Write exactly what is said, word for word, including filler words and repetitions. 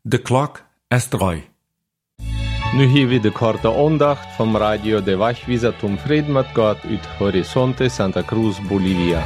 De klok is drei. Nu hier wir die korte Andacht vom Radio der Wachwieser zum Frieden mit Gott uit Horizonte, Santa Cruz, Bolivia.